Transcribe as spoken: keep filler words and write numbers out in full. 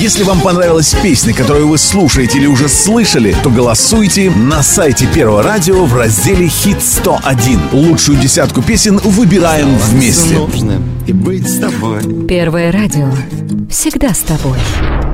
Если вам понравилась песня, которую вы слушаете или уже слышали, то голосуйте на сайте Первого радио в разделе «Хит сто один». Лучшую десятку песен выбираем вместе. И быть с тобой. Первое радио. Всегда с тобой.